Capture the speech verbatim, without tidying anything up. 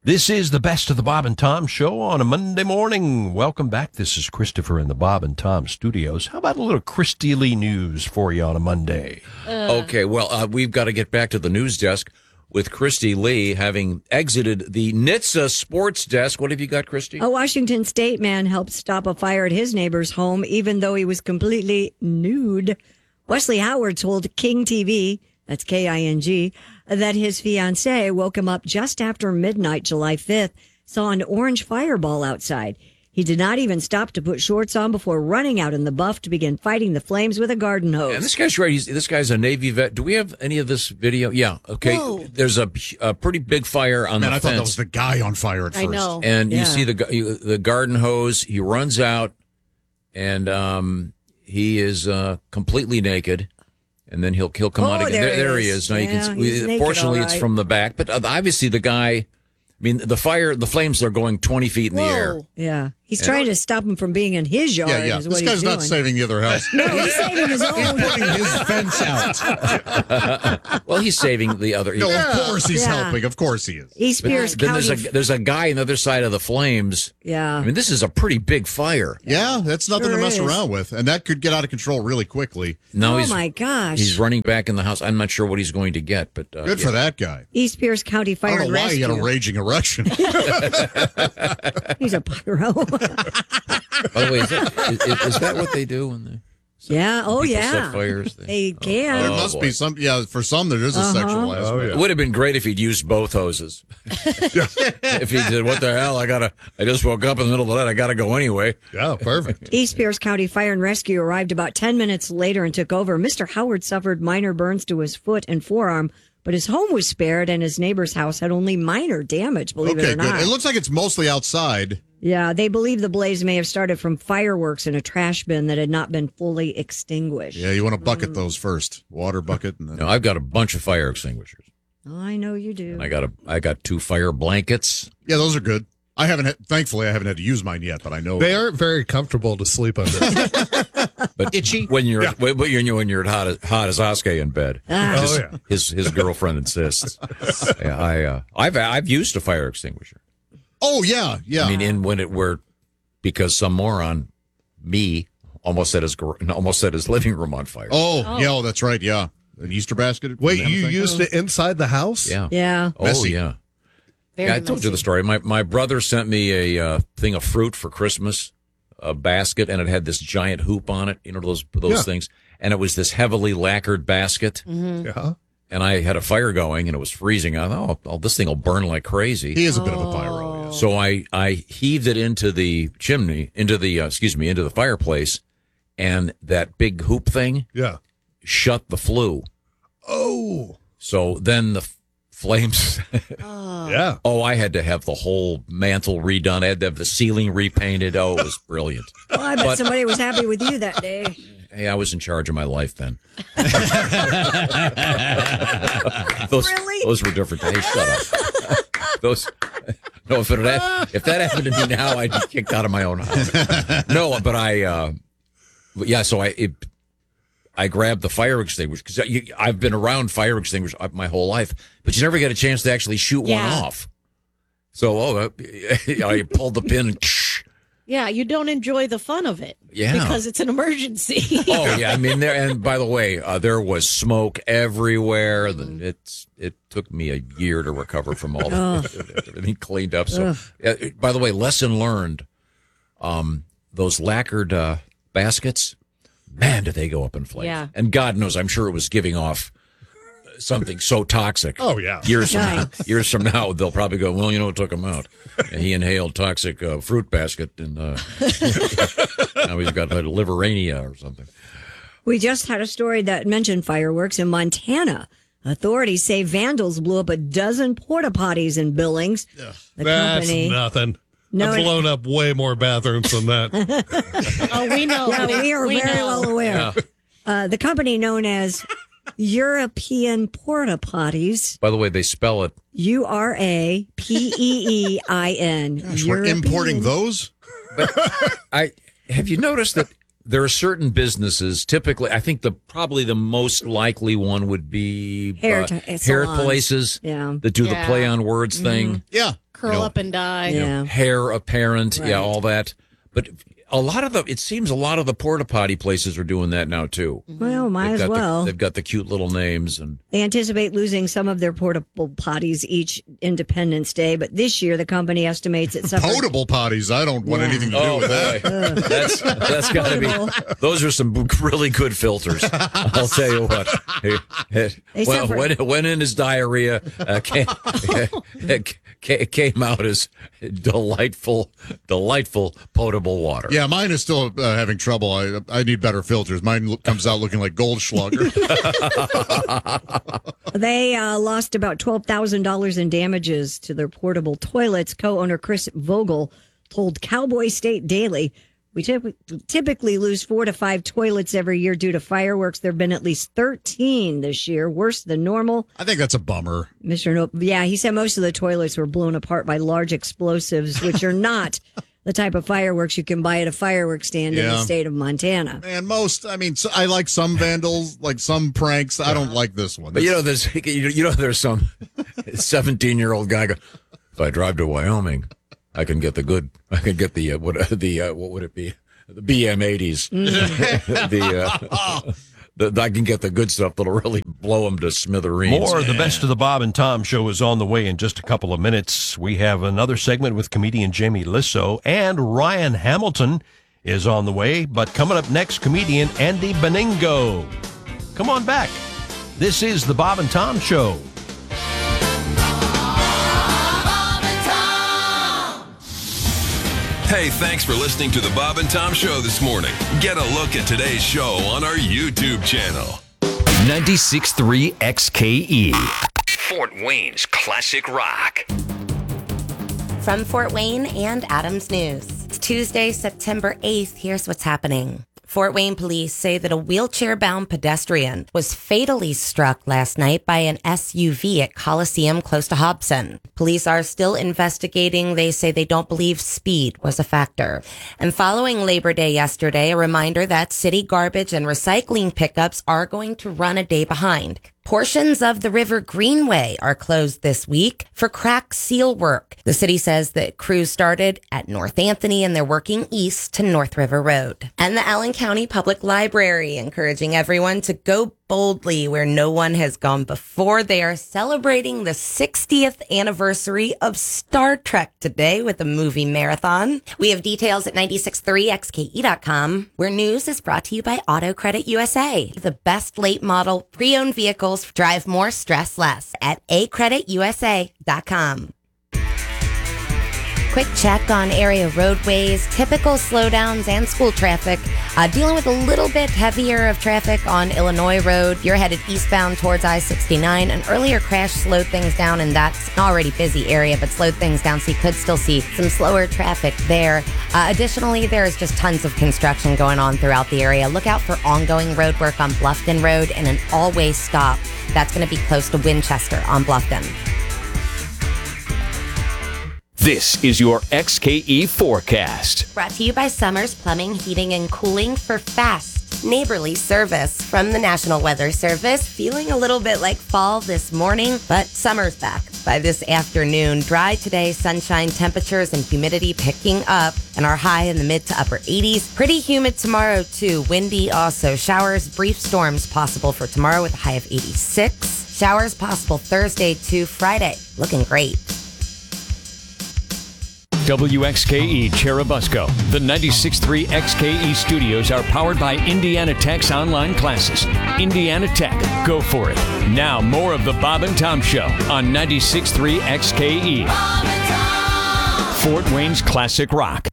This is the Best of the Bob and Tom Show on a Monday morning. Welcome back. This is Christopher in the Bob and Tom Studios. How about a little Christy Lee news for you on a Monday? Uh. Okay, well, uh, we've got to get back to the news desk with Christy Lee having exited the N H T S A sports desk. What have you got, Christy? A Washington State man helped stop a fire at his neighbor's home, even though he was completely nude. Wesley Howard told King T V, that's K I N G, that his fiancée woke him up just after midnight, July fifth, saw an orange fireball outside. He did not even stop to put shorts on before running out in the buff to begin fighting the flames with a garden hose. And this guy's right. He's, this guy's a Navy vet. Do we have any of this video? Yeah. Okay. Whoa. There's a, a pretty big fire on Man, the I fence. thought that was the guy on fire at first. I know. And Yeah. you see the gu- the garden hose. He runs out, and um, he is uh, completely naked. And then he'll he'll come Oh, out again. there There, he there he is. is. Now you Yeah, can. he's See, naked, fortunately, all it's right. from the back. But uh, obviously, the guy. I mean, the fire, the flames are going twenty feet in the air. Whoa. Yeah. He's trying to stop him from being in his yard. Yeah, yeah. Is This what guy's he's not doing. saving the other house. No, he's saving his own. Putting his fence out. Well, he's saving the other. No, of course he's Yeah. helping. Of course he is. East Pierce then County. there's a there's a guy on the other side of the flames. yeah. I mean, this is a pretty big fire. Yeah, that's nothing Sure to mess is. around with. And that could get out of control really quickly. No, oh, he's my gosh. he's running back in the house. I'm not sure what he's going to get, but uh, Good yeah. for that guy. East Pierce County I Fire don't and know why he Rescue. had a raging erection. He's a pyro. By the way, is that, is, is that what they do when they yeah. Oh, people yeah. set fires? They can. There Oh, must boy. be some, yeah, for some there is a sexual aspect. It would have been great if he'd used both hoses. If he did, what the hell? I gotta. I just woke up in the middle of the night. I gotta go anyway. Yeah, perfect. East Pierce County Fire and Rescue arrived about ten minutes later and took over. Mister Howard suffered minor burns to his foot and forearm, but his home was spared and his neighbor's house had only minor damage, believe Okay, it or good. not. It looks like it's mostly outside. Yeah, they believe the blaze may have started from fireworks in a trash bin that had not been fully extinguished. Yeah, you want to bucket those first. Water bucket. And then... No, I've got a bunch of fire extinguishers. I know you do. And I got a. I got two fire blankets. Yeah, those are good. I haven't, had, thankfully, I haven't had to use mine yet, but I know. They aren't very comfortable to sleep under. But itchy when you're Yeah. when when you're when you're hot as hot as Oskay in bed. Ah. Oh, yeah. His his girlfriend insists. Yeah, I uh, I've I've used a fire extinguisher. Oh, yeah, yeah. I mean, in when it were because some moron, me, almost set his gar- almost set his living room on fire. oh, yeah, oh, that's right, yeah. An Easter basket? Wait, Kind of you thing? used it inside the house? Yeah. Yeah. Oh Messy. yeah. Very Yeah, I told you messy. the story. My my brother sent me a uh, thing of fruit for Christmas, a basket, and it had this giant hoop on it. You know those those Yeah. things, and it was this heavily lacquered basket. Yeah. And I had a fire going, and it was freezing. I thought, oh, oh this thing will burn like crazy. He is a bit of a pyro, yes. So I, I heaved it into the chimney, into the, uh, excuse me, into the fireplace, and that big hoop thing Yeah. shut the flue. Oh. So then the f- flames, Yeah. oh, I had to have the whole mantle redone. I had to have the ceiling repainted. Oh, it was brilliant. Well, I bet But- somebody was happy with you that day. Hey, I was in charge of my life then. those, Really? those were different days. Shut up. Those, no, if, it had, if that happened to me now, I'd be kicked out of my own house. No, but I, uh, yeah, so I, it, I grabbed the fire extinguisher because I've been around fire extinguishers my whole life, but you never get a chance to actually shoot Yeah. one off. So, oh, uh, I pulled the pin and Yeah, you don't enjoy the fun of it. Yeah. Because it's an emergency. oh yeah, I mean there. And by the way, uh, there was smoke everywhere. The- It's it took me a year to recover from all the, everything cleaned up. So, uh, by the way, lesson learned. Um, those lacquered uh, baskets, man, did they go up in flames? Yeah. And God knows, I'm sure it was giving off something so toxic. Oh, yeah. Years from now, Yikes. years from now, they'll probably go, well, you know what took him out? And he inhaled toxic uh, fruit basket, and uh, now he's got like liverania or something. We just had a story that mentioned fireworks in Montana. Authorities say vandals blew up a dozen porta potties in Billings. The That's company. nothing. No, I've it- blown up way more bathrooms than that. Oh, we know. Yeah, we are very know. well aware. Uh, the company known as European Porta Potties, By the way, they spell it. U R A P E E I N. Gosh, we're importing those? I have you noticed that there are certain businesses. Typically, I think the probably the most likely one would be Hair uh, t- hair salons. places Yeah. that do Yeah. the play on words thing. Yeah. Curl You know, up and die. Yeah. Hair apparent, Right. yeah, all that. But a lot of the, it seems a lot of the porta potty places are doing that now too. Well, might They've as got well. The, they've got the cute little names and They anticipate losing some of their portable potties each Independence Day, but this year the company estimates it suffered. potable potties. I don't want Yeah. anything to do oh with boy, that. that's that's got to be. Those are some really good filters. I'll tell you what. They Well, suffer- when when in his diarrhea uh, came, came out as delightful, delightful potable water. Yeah, mine is still uh, having trouble. I I need better filters. Mine lo- comes out looking like Goldschlager. They uh, lost about twelve thousand dollars in damages to their portable toilets. Co-owner Chris Vogel told Cowboy State Daily, we typ- typically lose four to five toilets every year due to fireworks. There have been at least thirteen this year, worse than normal. I think that's a bummer. Mister No, yeah, he said most of the toilets were blown apart by large explosives, which are not the type of fireworks you can buy at a fireworks stand in the Yeah. state of Montana. And most, I mean, so I like some vandals, like some pranks. I don't like this one. But you know, there's you you know, there's some seventeen-year-old guy go, if I drive to Wyoming, I can get the good. I can get the uh, what uh, the uh, what would it be? The B M eighties. the, uh, the I can get the good stuff that'll really blow them to smithereens. More of the best of the Bob and Tom show is on the way in just a couple of minutes. We have another segment with comedian Jamie Lissow, and Ryan Hamilton is on the way. But coming up next, comedian Andy Beningo. Come on back. This is the Bob and Tom show. Hey, thanks for listening to the Bob and Tom Show this morning. Get a look at today's show on our YouTube channel. ninety-six point three X K E. Fort Wayne's classic rock. From Fort Wayne and Adams News. It's Tuesday, September eighth. Here's what's happening. Fort Wayne police say that a wheelchair-bound pedestrian was fatally struck last night by an S U V at Coliseum close to Hobson. Police are still investigating. They say they don't believe speed was a factor. And following Labor Day yesterday, a reminder that city garbage and recycling pickups are going to run a day behind. Portions of the River Greenway are closed this week for crack seal work. The city says that crews started at North Anthony and they're working east to North River Road. And the Allen County Public Library encouraging everyone to go boldly where no one has gone before. They are celebrating the sixtieth anniversary of Star Trek today with a movie marathon. We have details at ninety-six point three X K E dot com, where news is brought to you by Auto Credit U S A. The best late model pre-owned vehicles drive more, stress less at a credit u s a dot com. Quick check on area roadways, typical slowdowns and school traffic. Uh, dealing with a little bit heavier of traffic on Illinois Road. You're headed eastbound towards I sixty-nine. An earlier crash slowed things down, and that's an already busy area, but slowed things down, so you could still see some slower traffic there. Uh, additionally, there's just tons of construction going on throughout the area. Look out for ongoing road work on Bluffton Road and an all-way stop. That's going to be close to Winchester on Bluffton. This is your X K E forecast. Brought to you by Summers Plumbing, Heating, and Cooling for fast, neighborly service. From the National Weather Service, feeling a little bit like fall this morning, but summer's back by this afternoon. Dry today, sunshine, temperatures and humidity picking up, and our high in the mid to upper eighties. Pretty humid tomorrow, too. Windy also. Showers, brief storms possible for tomorrow with a high of eighty-six. Showers possible Thursday to Friday. Looking great. W X K E Cherubusco. The ninety-six point three X K E studios are powered by Indiana Tech's online classes. Indiana Tech, go for it. Now more of the Bob and Tom Show on ninety-six point three X K E. Fort Wayne's classic rock.